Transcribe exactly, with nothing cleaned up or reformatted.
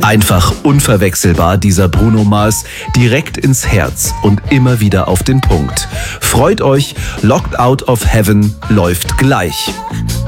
Einfach unverwechselbar, dieser Bruno Mars, direkt ins Herz und immer wieder auf den Punkt. Freut euch, Locked Out of Heaven läuft gleich.